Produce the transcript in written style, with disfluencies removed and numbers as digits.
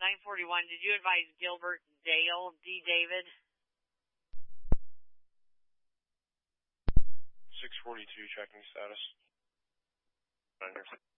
941, did you advise Gilbert Dale, D. David? 642, checking status.